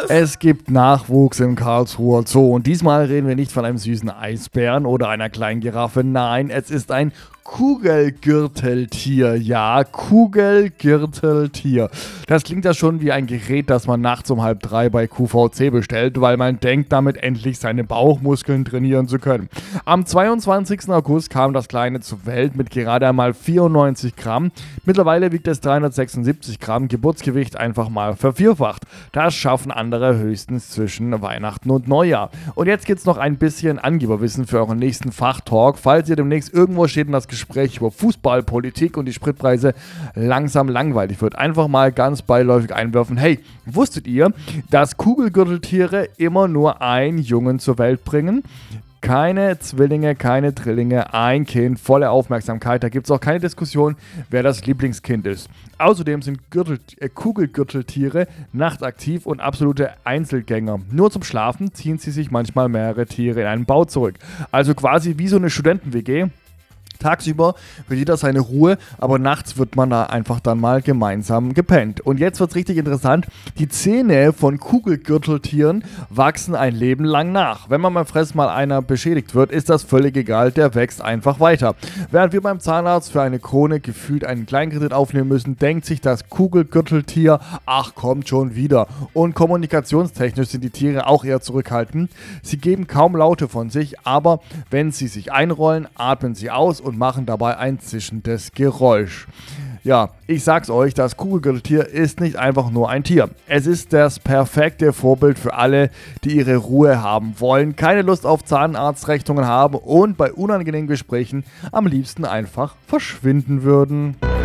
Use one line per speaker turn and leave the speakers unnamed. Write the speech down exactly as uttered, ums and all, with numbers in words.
Es gibt Nachwuchs im Karlsruher Zoo und diesmal reden wir nicht von einem süßen Eisbären oder einer kleinen Giraffe. Nein, es ist ein Kugelgürteltier. Ja, Kugelgürteltier. Das klingt ja schon wie ein Gerät, das man nachts um halb drei bei Q V C bestellt, weil man denkt, damit endlich seine Bauchmuskeln trainieren zu können. Am zweiundzwanzigsten August kam das Kleine zur Welt mit gerade einmal vierundneunzig Gramm. Mittlerweile wiegt es dreihundertsechsundsiebzig Gramm, Geburtsgewicht einfach mal vervierfacht. Das schaffen andere höchstens zwischen Weihnachten und Neujahr. Und jetzt gibt's noch ein bisschen Angeberwissen für euren nächsten Fachtalk. Falls ihr demnächst irgendwo steht und das Gespräch über Fußball, Politik und die Spritpreise langsam langweilig wird, einfach mal ganz beiläufig einwerfen: Hey, wusstet ihr, dass Kugelgürteltiere immer nur einen Jungen zur Welt bringen? Keine Zwillinge, keine Drillinge, ein Kind, volle Aufmerksamkeit. Da gibt es auch keine Diskussion, wer das Lieblingskind ist. Außerdem sind Gürtel, äh, Kugelgürteltiere nachtaktiv und absolute Einzelgänger. Nur zum Schlafen ziehen sie sich manchmal mehrere Tiere in einen Bau zurück. Also quasi wie so eine Studenten-W G. Tagsüber will jeder seine Ruhe, aber nachts wird man da einfach dann mal gemeinsam gepennt. Und jetzt wird's richtig interessant. Die Zähne von Kugelgürteltieren wachsen ein Leben lang nach. Wenn man beim Fressen mal einer beschädigt wird, ist das völlig egal, der wächst einfach weiter. Während wir beim Zahnarzt für eine Krone gefühlt einen Kleinkredit aufnehmen müssen, denkt sich das Kugelgürteltier: Ach, kommt schon wieder. Und kommunikationstechnisch sind die Tiere auch eher zurückhaltend. Sie geben kaum Laute von sich, aber wenn sie sich einrollen, atmen sie aus und machen dabei ein zischendes Geräusch. Ja, ich sag's euch, das Kugelgürteltier ist nicht einfach nur ein Tier. Es ist das perfekte Vorbild für alle, die ihre Ruhe haben wollen, keine Lust auf Zahnarztrechnungen haben und bei unangenehmen Gesprächen am liebsten einfach verschwinden würden.